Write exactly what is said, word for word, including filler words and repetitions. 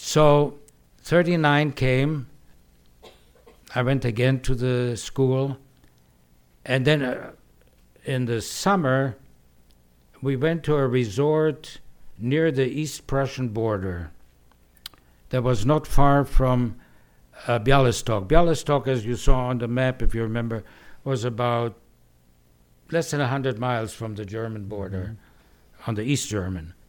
So thirty-nine came. I went again to the school. And then uh, in the summer, we went to a resort near the East Prussian border that was not far from uh, Bialystok. Bialystok, as you saw on the map, if you remember, was about less than one hundred miles from the German border, mm-hmm. on the East German.